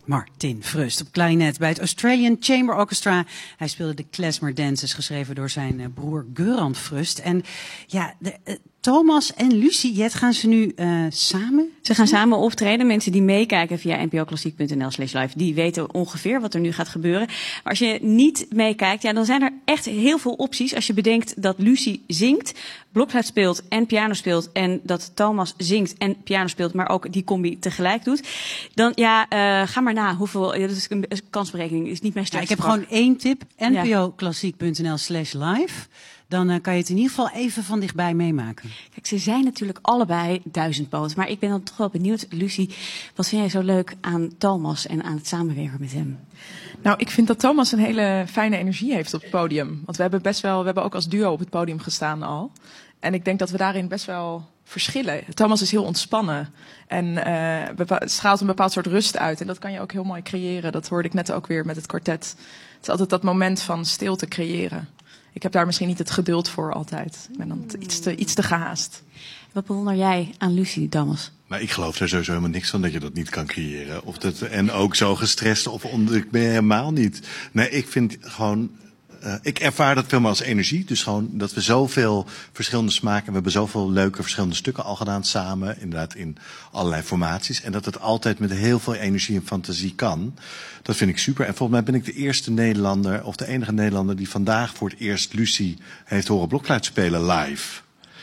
Martin Frust op klarinet bij het Australian Chamber Orchestra. Hij speelde de Klezmer Dances, geschreven door zijn broer Göran Frust. En ja, Thomas en Lucie, Jet, gaan ze nu samen? Ze gaan samen optreden. Mensen die meekijken via npoklassiek.nl/live, die weten ongeveer wat er nu gaat gebeuren. Maar als je niet meekijkt, ja, dan zijn er echt heel veel opties. Als je bedenkt dat Lucie zingt, blokfluit speelt en piano speelt, en dat Thomas zingt en piano speelt, maar ook die combi tegelijk doet, dan ja, ga maar na hoeveel. Ja, dat is een kansberekening, is niet mijn sterkste. Ik heb gewoon één tip: npoklassiek.nl/live. Dan kan je het in ieder geval even van dichtbij meemaken. Kijk, ze zijn natuurlijk allebei duizendpoot. Maar ik ben dan toch wel benieuwd, Lucie, wat vind jij zo leuk aan Thomas en aan het samenwerken met hem? Nou, ik vind dat Thomas een hele fijne energie heeft op het podium. Want we hebben ook als duo op het podium gestaan al. En ik denk dat we daarin best wel verschillen. Thomas is heel ontspannen en straalt een bepaald soort rust uit. En dat kan je ook heel mooi creëren. Dat hoorde ik net ook weer met het kwartet. Het is altijd dat moment van stilte creëren. Ik heb daar misschien niet het geduld voor altijd. Ik ben dan iets te gehaast. Wat bewonder jij aan Lucie, Thomas? Maar ik geloof daar sowieso helemaal niks van dat je dat niet kan creëren. En ook zo gestrest ik ben helemaal niet. Nee, ik vind gewoon. Ik ervaar dat veel meer als energie. Dus gewoon dat we zoveel verschillende smaken. We hebben zoveel leuke verschillende stukken al gedaan samen. Inderdaad in allerlei formaties. En dat het altijd met heel veel energie en fantasie kan. Dat vind ik super. En volgens mij ben ik de eerste Nederlander, of de enige Nederlander, die vandaag voor het eerst Lucie heeft horen blokfluit spelen live.